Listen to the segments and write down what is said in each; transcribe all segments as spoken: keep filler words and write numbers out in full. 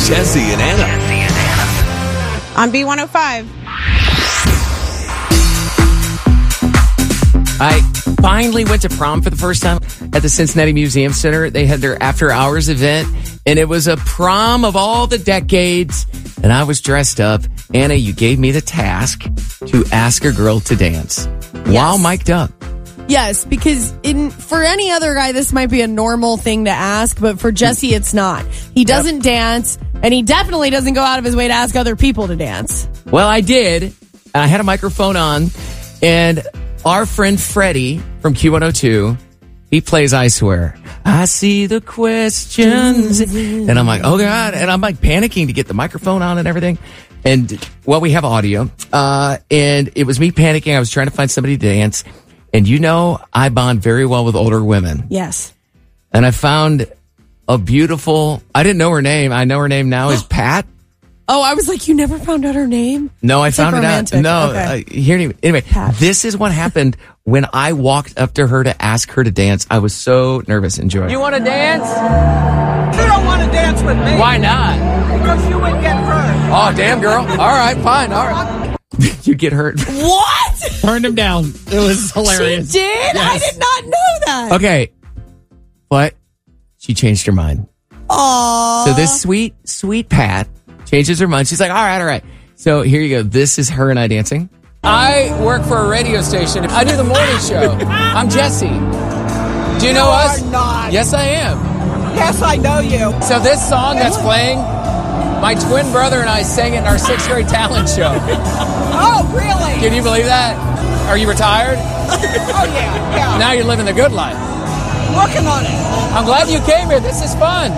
Jesse and Anna. On B one oh five. I finally went to prom for the first time at the Cincinnati Museum Center. They had their after hours event, and it was a prom of all the decades. And I was dressed up. Anna, you gave me the task to ask a girl to dance while mic'd up. Yes, because in for any other guy, this might be a normal thing to ask, but for Jesse, it's not. He doesn't yep. dance, and he definitely doesn't go out of his way to ask other people to dance. Well, I did. I had a microphone on, and our friend Freddie from Q one oh two, he plays I Swear. I see the questions. And I'm like, oh, God. And I'm like panicking to get the microphone on and everything. And, well, we have audio. Uh, and it was me panicking. I was trying to find somebody to dance. And you know, I bond very well with older women. Yes. And I found a beautiful, I didn't know her name. I know her name now is Pat. Oh, I was like, you never found out her name? No, I it's found like it romantic. out. No, okay. uh, here, anyway, Pat. This is what happened when I walked up to her to ask her to dance. I was so nervous. Enjoy. You want to dance? You don't want to dance with me. Why not? Because you would get hurt. Oh, damn, girl. All right, fine. All right. You get hurt. What? Turned him down. It was hilarious. She did? Yes. I did not know that. Okay. But she changed her mind. Aww. So this sweet, sweet Pat changes her mind. She's like, all right, all right. So here you go. This is her and I dancing. I work for a radio station. I do the morning show. I'm Jesse. Do you know you us? Are not. Yes, I am. Yes, I know you. So this song that's playing, my twin brother and I sang it in our sixth grade talent show. Oh, really? Can you believe that? Are you retired? Oh, yeah, yeah. Now you're living the good life. Working on it. I'm glad you came here. This is fun.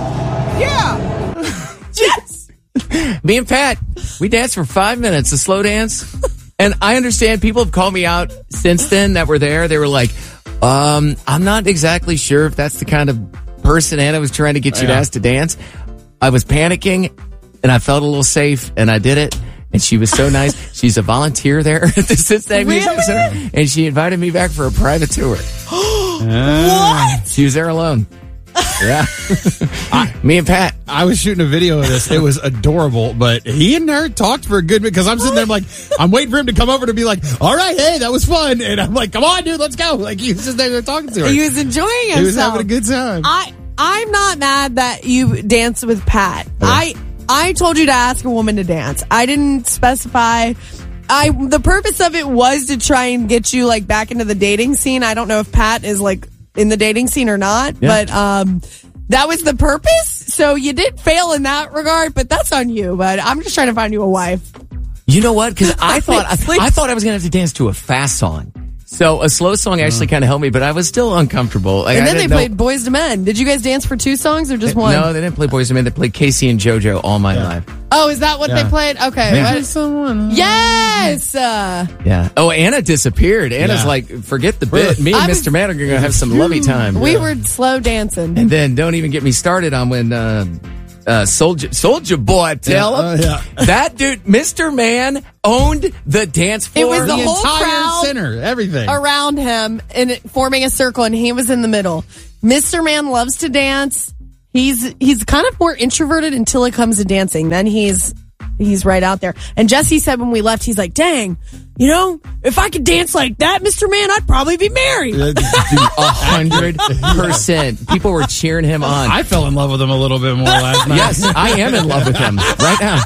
Yeah. Yes. Me and Pat, we danced for five minutes, a slow dance. And I understand people have called me out since then that were there. They were like, um, I'm not exactly sure if that's the kind of person Anna was trying to get you yeah. to ask to dance. I was panicking and I felt a little safe and I did it. And she was so nice. She's a volunteer there at the Cincinnati really? Museum Center. And she invited me back for a private tour. What? She was there alone. Yeah. I, Me and Pat. I was shooting a video of this. It was adorable, but he and her talked for a good bit because I'm sitting there I'm like, I'm waiting for him to come over to be like, all right, hey, that was fun. And I'm like, come on, dude, let's go. Like, he was just there talking to her. He was enjoying himself. He was having a good time. I, I'm not mad that you danced with Pat. Okay. I I told you to ask a woman to dance. I didn't specify. I the purpose of it was to try and get you like back into the dating scene. I don't know if Pat is like in the dating scene or not, yeah. but um, that was the purpose. So you did fail in that regard, but that's on you. But I'm just trying to find you a wife. You know what? Because I thought I, I thought I was gonna have to dance to a fast song. So a slow song actually kind of helped me, but I was still uncomfortable. Like, and then I they know, played Boys to Men. Did you guys dance for two songs or just one? No, they didn't play Boys to Men. They played Casey and JoJo All My yeah. Life. Oh, is that what yeah. they played? Okay. Maybe someone. Yes. Uh, Yeah. Oh, Anna disappeared. Anna's Yeah. like, forget the bit. Me and I Mister was- Man are going to have some lovey time. we Yeah. were slow dancing. And then don't even get me started on when uh, uh, Soldier Soldier Boy, tell Yeah, him. uh, yeah. That dude, Mister Man, owned the dance floor. It was The the whole entire crowd center, everything. around him and it, forming a circle, and he was in the middle. Mister Man loves to dance. He's he's kind of more introverted until it comes to dancing. Then he's he's right out there. And Jesse said when we left, he's like, dang, you know, if I could dance like that, Mister Man, I'd probably be married. A hundred percent. People were cheering him on. I fell in love with him a little bit more last night. Yes, I am in love with him right now.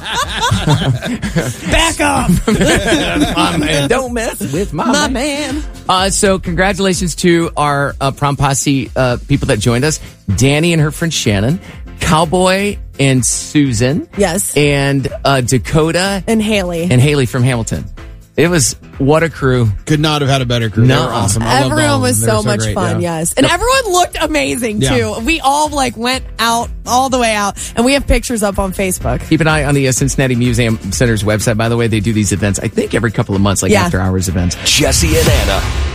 Back up. My man, don't mess with my, My man. man. Uh, so congratulations to our uh, prom posse uh, people that joined us. Danny and her friend Shannon, Cowboy and Susan. Yes. And uh, Dakota And Haley. and Haley from Hamilton. It was, what a crew. Could not have had a better crew. No. They were awesome. I loved all Everyone of was them. They so were much great, fun, yeah. yes. And everyone looked amazing, Yeah. too. We all, like, went out all the way out. And we have pictures up on Facebook. Keep an eye on the uh, Cincinnati Museum Center's website. By the way, they do these events, I think, every couple of months, like Yeah. after hours events. Jesse and Anna.